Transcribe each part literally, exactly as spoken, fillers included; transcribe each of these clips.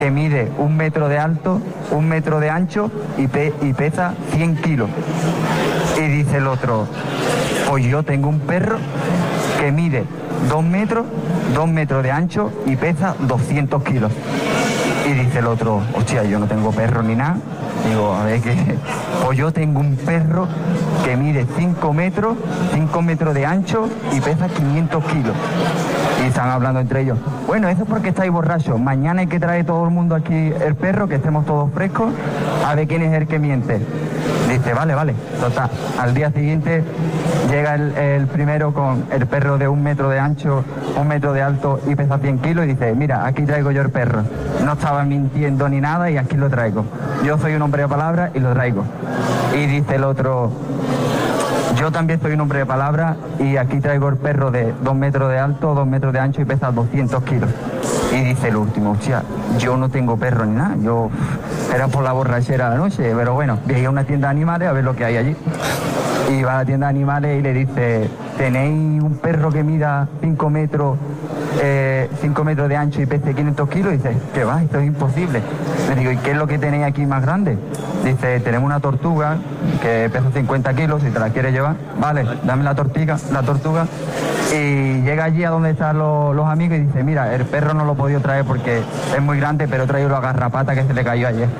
que mide un metro de alto, un metro de ancho y, pe- y pesa cien kilos. Y dice el otro, pues yo tengo un perro que mide dos metros, dos metros de ancho y pesa doscientos kilos. Y dice el otro, hostia, yo no tengo perro ni nada. Digo, a ver, que pues yo tengo un perro que mide cinco metros, cinco metros de ancho y pesa quinientos kilos. Y están hablando entre ellos. Bueno, eso es porque estáis borrachos. Mañana hay que traer todo el mundo aquí el perro, que estemos todos frescos, a ver quién es el que miente. Dice, vale, vale. Total, al día siguiente llega el, el primero con el perro de un metro de ancho, un metro de alto y pesa cien kilos y dice, mira, aquí traigo yo el perro. No estaba mintiendo ni nada y aquí lo traigo. Yo soy un hombre de palabra y lo traigo. Y dice el otro, yo también soy un hombre de palabra y aquí traigo el perro de dos metros de alto, dos metros de ancho y pesa doscientos kilos. Y dice el último, hostia, yo no tengo perro ni nada, yo era por la borrachera de la noche, pero bueno, llegué a una tienda de animales a ver lo que hay allí. Y va a la tienda de animales y le dice, ¿tenéis un perro que mida cinco metros, eh, cinco metros de ancho y pese quinientos kilos? Y dice, ¿qué va? Esto es imposible. Le digo, ¿y qué es lo que tenéis aquí más grande? Dice, tenemos una tortuga que pesa cincuenta kilos, si te la quieres llevar, vale, dame la tortuga, la tortuga. Y llega allí a donde están los, los amigos y dice, mira, el perro no lo he podido traer porque es muy grande, pero he traído la garrapata que se le cayó ayer.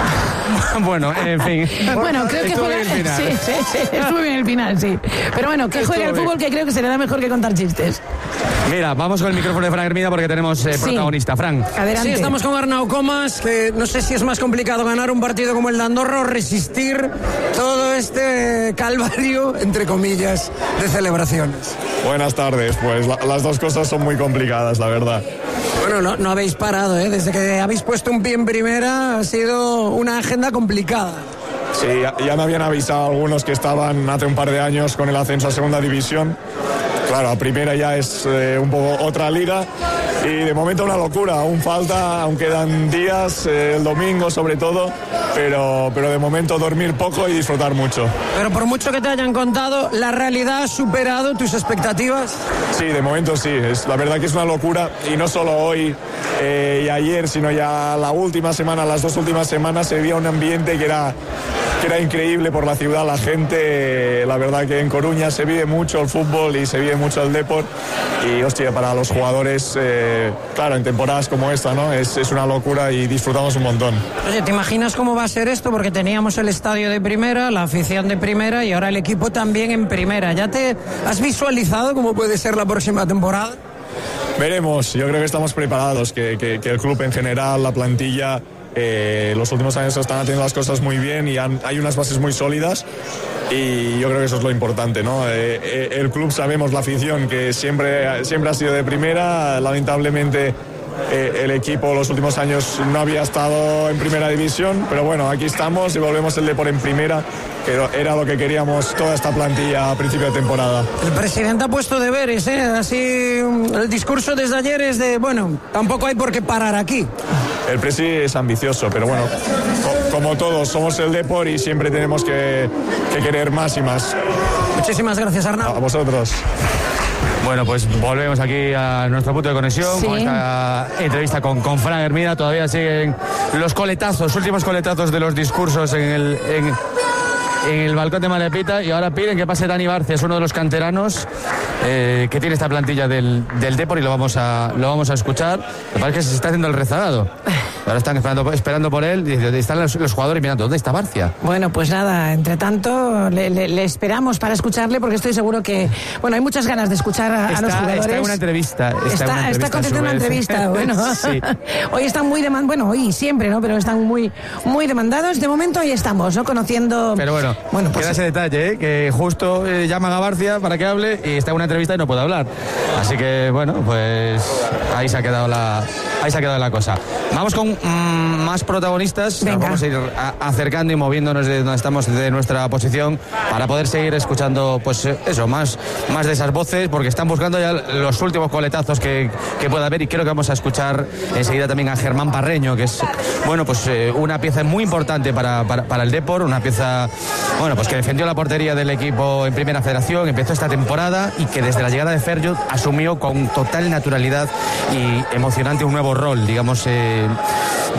Bueno, en fin. Bueno, creo que juega... Sí, sí, sí, estuve bien el final, sí. Pero bueno, que juegue al fútbol, que creo que se le da mejor que contar chistes. Mira, vamos con el micrófono de Fran Hermida porque tenemos eh, Sí. protagonista. Fran. Adelante. Sí, estamos con Arnau Comas, que no sé si es más complicado ganar un partido como el de Andorra o resistir todo este calvario, entre comillas, de celebraciones. Buenas tardes, pues la- las dos cosas son muy complicadas, la verdad. Bueno, no, no habéis parado, ¿eh? Desde que habéis puesto un pie en primera ha sido una agenda complicada. Sí, ya, ya me habían avisado algunos que estaban hace un par de años con el ascenso a segunda división. Claro, a primera ya es eh, un poco otra liga y de momento una locura. Aún falta, aún quedan días, eh, el domingo sobre todo, pero, pero de momento dormir poco y disfrutar mucho. Pero por mucho que te hayan contado, ¿la realidad ha superado tus expectativas? Sí, de momento sí. Es, la verdad que es una locura y no solo hoy eh, y ayer, sino ya la última semana, las dos últimas semanas se vivía un ambiente que era, que era increíble por la ciudad, la gente. La verdad que en Coruña se vive mucho el fútbol y se vive mucho el deporte y hostia, para los jugadores, eh, claro, en temporadas como esta, ¿no? Es, es una locura y disfrutamos un montón. Oye, ¿te imaginas cómo va a ser esto? Porque teníamos el estadio de primera, la afición de primera y ahora el equipo también en primera. ¿Ya te has visualizado cómo puede ser la próxima temporada? Veremos, yo creo que estamos preparados, que, que, que el club en general, la plantilla, eh, los últimos años están haciendo las cosas muy bien y han, hay unas bases muy sólidas y yo creo que eso es lo importante, ¿no? Eh, eh, el club, sabemos, la afición, que siempre, siempre ha sido de primera, lamentablemente eh, el equipo los últimos años no había estado en primera división, pero bueno, aquí estamos y volvemos el Depor en primera, que era lo que queríamos toda esta plantilla a principio de temporada. El presidente ha puesto deberes, ¿eh? Así, el discurso desde ayer es de, bueno, tampoco hay por qué parar aquí. El Presi es ambicioso, pero bueno, co- como todos, somos el Depor y siempre tenemos que, que querer más y más. Muchísimas gracias, Arnau. A vosotros. Bueno, pues volvemos aquí a nuestro punto de conexión Sí. con esta entrevista con, con Fran Hermida. Todavía siguen los coletazos, últimos coletazos de los discursos en el, en, en el balcón de Malepita. Y ahora piden que pase Dani Barcia, es uno de los canteranos eh, que tiene esta plantilla del, del Depor y lo vamos a, lo vamos a escuchar. Me parece que se está haciendo el rezagado. Ahora están esperando, esperando por él y están los, los jugadores mirando, ¿dónde está Barcia? Bueno, pues nada, entre tanto, le, le- le esperamos para escucharle porque estoy seguro que, bueno, hay muchas ganas de escuchar a, a Está, los jugadores. está en una entrevista. Está, Está, en una está entrevista, contestando una a su vez. entrevista, bueno. Sí. Hoy están muy demandados, bueno, hoy siempre, ¿no? Pero están muy, muy demandados. De momento ahí estamos, ¿no? Conociendo... Pero bueno, bueno pues, queda ese detalle, ¿eh? Que justo eh, llaman a Barcia para que hable y está en una entrevista y no puede hablar. Así que, bueno, pues ahí se ha quedado la, ahí se ha quedado la cosa. Vamos con mm, más protagonistas. Venga. Vamos a ir a- acercando y moviéndonos de donde estamos, de nuestra posición, para poder seguir escuchando, pues eh, eso, más, más de esas voces, porque están buscando ya los últimos coletazos que, que pueda haber y creo que vamos a escuchar enseguida también a Germán Parreño, que es, bueno, pues eh, una pieza muy importante para, para, para el Depor, una pieza, bueno, pues que defendió la portería del equipo en Primera Federación, empezó esta temporada y que desde la llegada de Ferjut asumió con total naturalidad y emocionante un nuevo rol, digamos, eh,